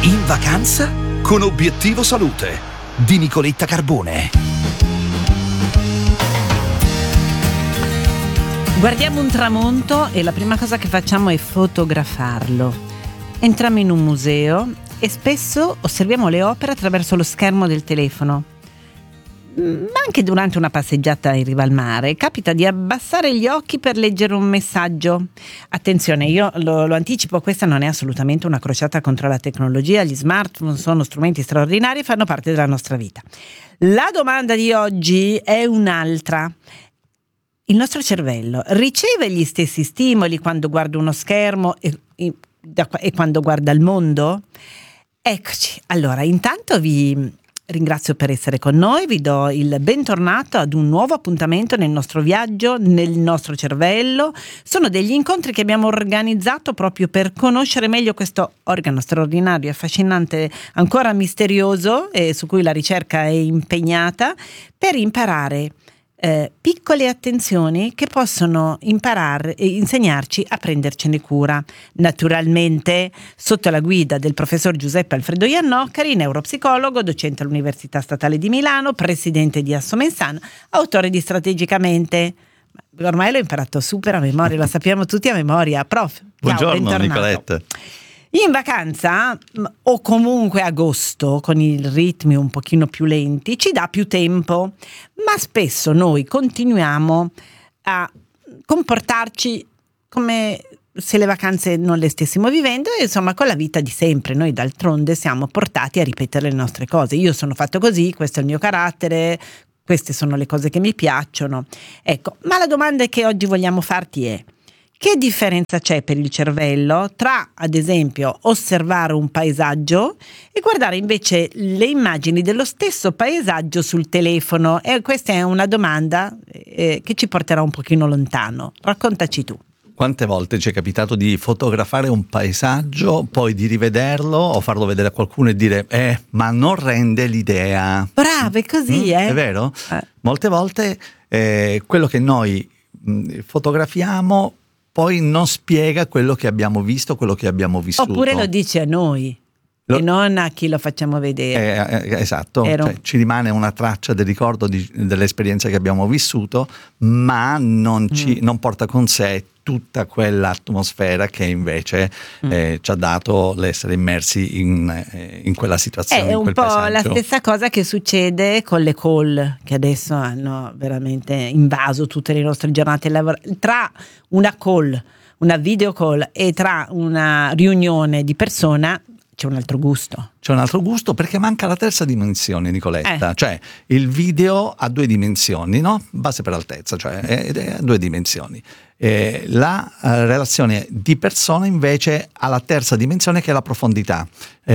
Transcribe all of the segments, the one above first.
In vacanza con Obiettivo Salute di Nicoletta Carbone. Guardiamo un tramonto e la prima cosa che facciamo è fotografarlo. Entriamo in un museo e spesso osserviamo le opere attraverso lo schermo del telefono. Ma anche durante una passeggiata in riva al mare capita di abbassare gli occhi per leggere un messaggio. Attenzione, io lo anticipo, questa non è assolutamente una crociata contro la tecnologia. Gli smartphone sono strumenti straordinari e fanno parte della nostra vita. La domanda di oggi è un'altra. Il nostro cervello riceve gli stessi stimoli quando guarda uno schermo e quando guarda il mondo? Eccoci, allora intanto vi ringrazio per essere con noi, vi do il bentornato ad un nuovo appuntamento nel nostro viaggio, nel nostro cervello. Sono degli incontri che abbiamo organizzato proprio per conoscere meglio questo organo straordinario, affascinante, ancora misterioso e su cui la ricerca è impegnata, per imparare piccole attenzioni che possono insegnarci a prendercene cura. Naturalmente sotto la guida del professor Giuseppe Alfredo Iannocari, neuropsicologo, docente all'Università Statale di Milano, presidente di Assomensana, autore di Strategicamente. Ormai l'ho imparato super a memoria, lo sappiamo tutti a memoria. Prof, buongiorno Nicoletta. In vacanza o comunque agosto, con i ritmi un pochino più lenti, ci dà più tempo, ma spesso noi continuiamo a comportarci come se le vacanze non le stessimo vivendo e insomma con la vita di sempre. Noi d'altronde siamo portati a ripetere le nostre cose. Io sono fatto così, questo è il mio carattere, queste sono le cose che mi piacciono. Ecco, ma la domanda che oggi vogliamo farti è: che differenza c'è per il cervello tra, ad esempio, osservare un paesaggio e guardare invece le immagini dello stesso paesaggio sul telefono? E questa è una domanda che ci porterà un pochino lontano. Raccontaci tu. Quante volte ci è capitato di fotografare un paesaggio, poi di rivederlo o farlo vedere a qualcuno e dire ma non rende l'idea. Bravo, è così, È vero? Molte volte quello che noi fotografiamo poi non spiega quello che abbiamo visto, quello che abbiamo vissuto. Oppure lo dice a noi e non a chi lo facciamo vedere. Esatto, cioè, ci rimane una traccia del ricordo dell'esperienza che abbiamo vissuto, ma non porta con sé tutta quell'atmosfera che invece ci ha dato l'essere immersi in quella situazione. È un po' paesaggio. La stessa cosa che succede con le call, che adesso hanno veramente invaso tutte le nostre giornate. Tra una call, una video call e tra una riunione di persona c'è un altro gusto. C'è un altro gusto perché manca la terza dimensione, Nicoletta. Cioè il video ha due dimensioni, no? Base per altezza, cioè ha due dimensioni. La relazione di persona invece ha la terza dimensione che è la profondità.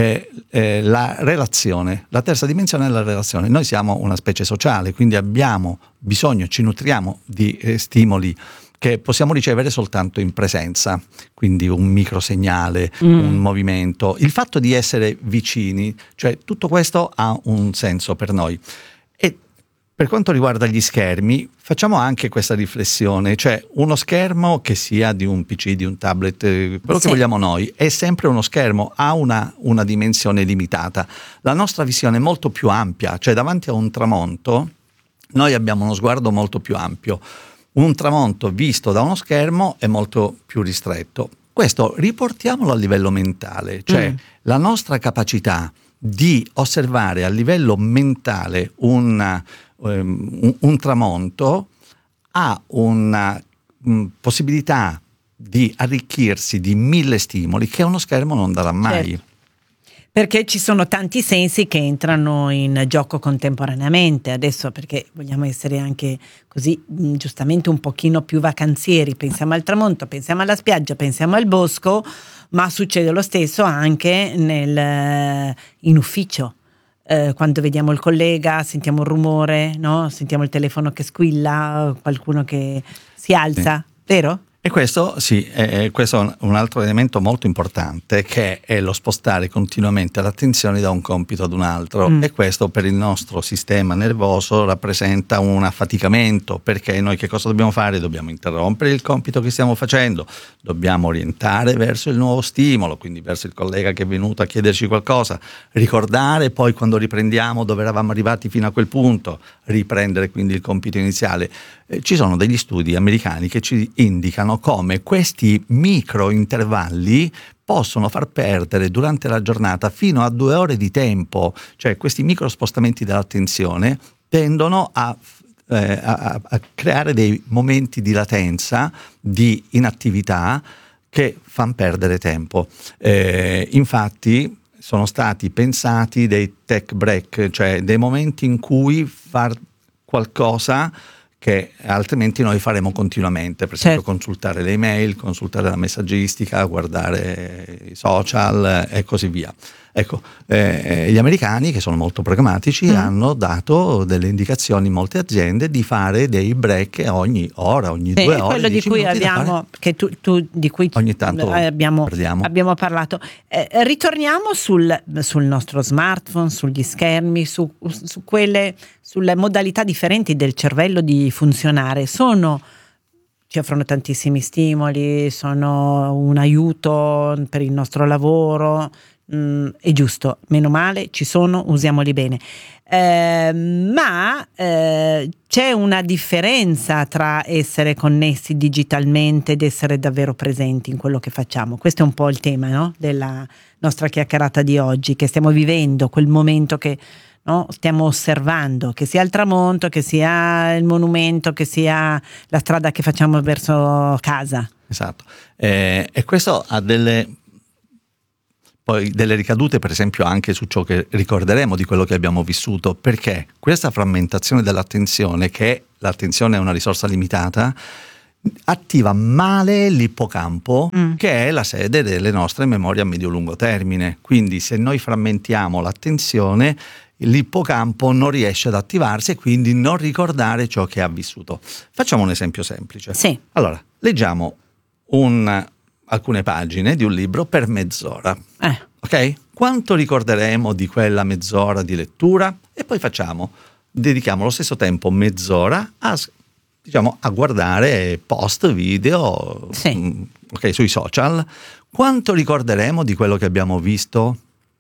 La terza dimensione è la relazione. Noi siamo una specie sociale, quindi abbiamo bisogno, ci nutriamo di stimoli che possiamo ricevere soltanto in presenza, quindi un microsegnale, un movimento, il fatto di essere vicini, cioè tutto questo ha un senso per noi. E per quanto riguarda gli schermi, facciamo anche questa riflessione, cioè uno schermo che sia di un PC, di un tablet, quello che vogliamo noi, è sempre uno schermo, ha una dimensione limitata. La nostra visione è molto più ampia, cioè davanti a un tramonto noi abbiamo uno sguardo molto più ampio. Un tramonto visto da uno schermo è molto più ristretto. Questo riportiamolo a livello mentale, cioè la nostra capacità di osservare a livello mentale un tramonto ha una possibilità di arricchirsi di 1000 stimoli che uno schermo non darà mai. Certo. Perché ci sono tanti sensi che entrano in gioco contemporaneamente adesso, perché vogliamo essere anche così giustamente un pochino più vacanzieri. Pensiamo al tramonto, pensiamo alla spiaggia, pensiamo al bosco, ma succede lo stesso anche in ufficio. Quando vediamo il collega, sentiamo un rumore, no? Sentiamo il telefono che squilla, qualcuno che si alza, vero? E questo questo è un altro elemento molto importante, che è lo spostare continuamente l'attenzione da un compito ad un altro, e questo per il nostro sistema nervoso rappresenta un affaticamento, perché noi che cosa dobbiamo fare? Dobbiamo interrompere il compito che stiamo facendo, dobbiamo orientare verso il nuovo stimolo, quindi verso il collega che è venuto a chiederci qualcosa, ricordare poi quando riprendiamo dove eravamo arrivati fino a quel punto, riprendere quindi il compito iniziale. Ci sono degli studi americani che ci indicano come questi micro intervalli possono far perdere durante la giornata fino a 2 ore di tempo, cioè questi micro spostamenti dell'attenzione tendono a creare dei momenti di latenza, di inattività che fanno perdere tempo. Infatti sono stati pensati dei tech break, cioè dei momenti in cui far qualcosa che altrimenti noi faremo continuamente, per esempio consultare le email, consultare la messaggistica, guardare i social e così via. Ecco, gli americani, che sono molto pragmatici, hanno dato delle indicazioni in molte aziende di fare dei break ogni ora, ogni 2 ore. Quello di cui abbiamo, che tu di cui ogni tanto abbiamo parlato. Ritorniamo sul nostro smartphone, sugli schermi, su sulle modalità differenti del cervello di funzionare. Ci offrono tantissimi stimoli, sono un aiuto per il nostro lavoro. È giusto, meno male, ci sono, usiamoli bene, ma c'è una differenza tra essere connessi digitalmente ed essere davvero presenti in quello che facciamo. Questo è un po' il tema, no? Della nostra chiacchierata di oggi, che stiamo vivendo quel momento che stiamo osservando, che sia il tramonto, che sia il monumento, che sia la strada che facciamo verso casa. Esatto, e questo ha delle ricadute, per esempio, anche su ciò che ricorderemo di quello che abbiamo vissuto, perché questa frammentazione dell'attenzione, che l'attenzione è una risorsa limitata, attiva male l'ippocampo, che è la sede delle nostre memorie a medio-lungo termine. Quindi se noi frammentiamo l'attenzione, l'ippocampo non riesce ad attivarsi e quindi non ricordare ciò che ha vissuto. Facciamo un esempio semplice. Sì. Allora, leggiamo alcune pagine di un libro per mezz'ora. Ok? Quanto ricorderemo di quella mezz'ora di lettura? E poi dedichiamo lo stesso tempo, mezz'ora, a guardare post, video, sui social. Quanto ricorderemo di quello che abbiamo visto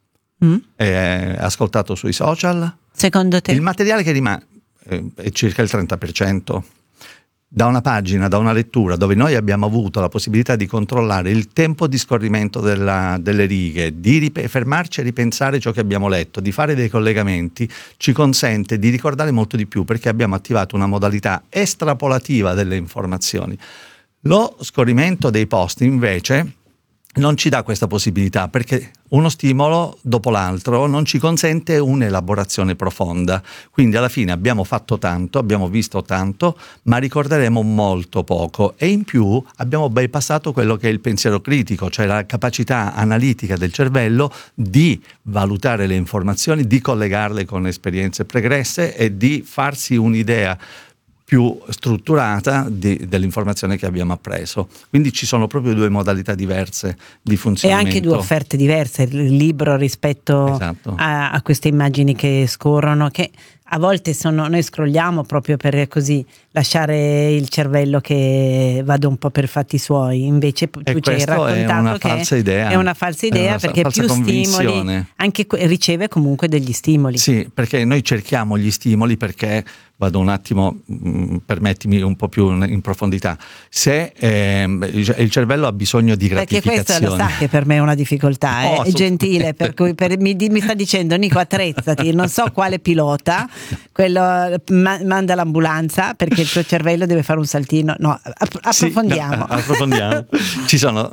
e ascoltato sui social? Secondo te? Il materiale che rimane è circa il 30%. Da una pagina, da una lettura dove noi abbiamo avuto la possibilità di controllare il tempo di scorrimento delle righe, di fermarci a ripensare ciò che abbiamo letto, di fare dei collegamenti, ci consente di ricordare molto di più, perché abbiamo attivato una modalità estrapolativa delle informazioni. Lo scorrimento dei post invece non ci dà questa possibilità, perché uno stimolo dopo l'altro non ci consente un'elaborazione profonda. Quindi alla fine abbiamo fatto tanto, abbiamo visto tanto, ma ricorderemo molto poco, e in più abbiamo bypassato quello che è il pensiero critico, cioè la capacità analitica del cervello di valutare le informazioni, di collegarle con esperienze pregresse e di farsi un'idea più strutturata dell'informazione che abbiamo appreso. Quindi ci sono proprio 2 modalità diverse di funzionamento. E anche 2 offerte diverse, il libro rispetto a queste immagini che scorrono, che a volte noi scrolliamo proprio per così lasciare il cervello che vada un po' per fatti suoi. Invece tu ci hai raccontato che è una falsa idea, perché più stimoli, anche riceve comunque degli stimoli. Sì, perché noi cerchiamo gli stimoli, perché vado un attimo, permettimi un po' più in profondità. Se il cervello ha bisogno di gratificazione. Perché questo lo sa che per me è una difficoltà, è gentile, per cui mi sta dicendo: Nico, attrezzati, non so quale pilota, quello manda l'ambulanza perché il tuo cervello deve fare un saltino. No, approfondiamo. Approfondiamo. Ci sono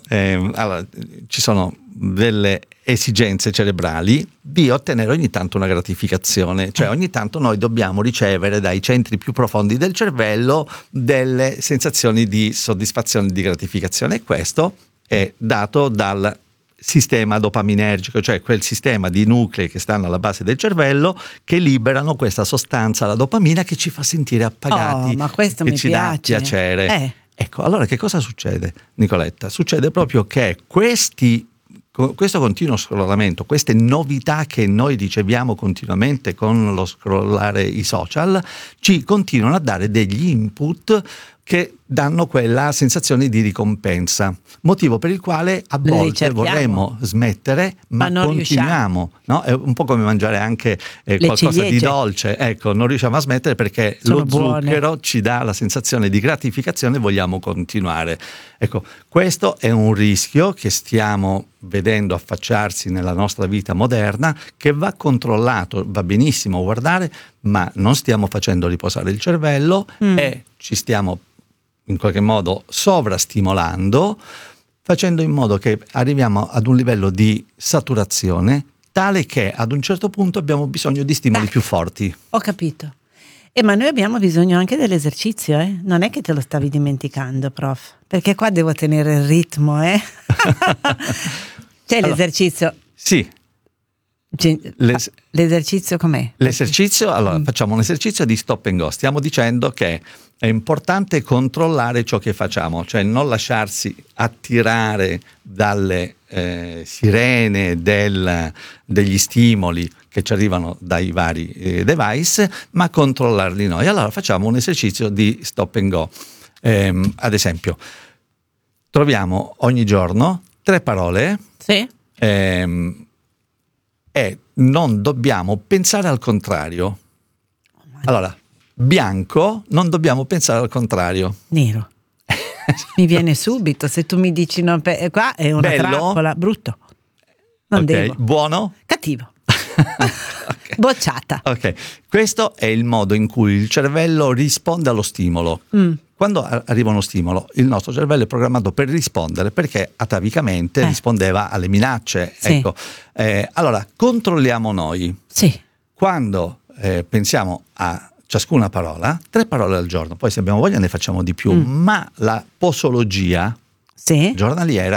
delle esigenze cerebrali di ottenere ogni tanto una gratificazione, cioè ogni tanto noi dobbiamo ricevere dai centri più profondi del cervello delle sensazioni di soddisfazione, di gratificazione, e questo è dato dal sistema dopaminergico, cioè quel sistema di nuclei che stanno alla base del cervello che liberano questa sostanza, la dopamina, che ci fa sentire appagati, ma questo che mi ci piace. dà piacere. Ecco, allora che cosa succede, Nicoletta? Succede proprio che questo continuo scrollamento, queste novità che noi riceviamo continuamente con lo scrollare i social, ci continuano a dare degli input che danno quella sensazione di ricompensa, motivo per il quale a volte vorremmo smettere, ma continuiamo, no? È un po' come mangiare anche qualcosa di dolce, ecco, non riusciamo a smettere perché lo zucchero ci dà la sensazione di gratificazione e vogliamo continuare. Ecco, questo è un rischio che stiamo vedendo affacciarsi nella nostra vita moderna, che va controllato, va benissimo guardare, ma non stiamo facendo riposare il cervello e ci stiamo in qualche modo sovrastimolando, facendo in modo che arriviamo ad un livello di saturazione tale che ad un certo punto abbiamo bisogno di stimoli più forti. Ho capito. Ma noi abbiamo bisogno anche dell'esercizio, eh? Non è che te lo stavi dimenticando, prof, perché qua devo tenere il ritmo, eh? C'è l'esercizio. Sì. L'esercizio com'è? L'esercizio, allora facciamo un esercizio di stop and go. Stiamo dicendo che è importante controllare ciò che facciamo, cioè non lasciarsi attirare dalle sirene degli stimoli che ci arrivano dai vari device, ma controllarli noi. Allora facciamo un esercizio di stop and go. Ad esempio, troviamo ogni giorno 3 parole. Sì. E non dobbiamo pensare al contrario. Allora, bianco, non dobbiamo pensare al contrario. Nero. Mi viene subito, se tu mi dici no, qua è una trappola, brutto. Non devo. Buono? Cattivo. Okay. Bocciata. Ok, questo è il modo in cui il cervello risponde allo stimolo. Quando arriva uno stimolo, il nostro cervello è programmato per rispondere, perché atavicamente rispondeva alle minacce. Sì. Ecco. Allora, controlliamo noi. Sì. Quando pensiamo a ciascuna parola, 3 parole al giorno, poi se abbiamo voglia ne facciamo di più, ma la posologia giornaliera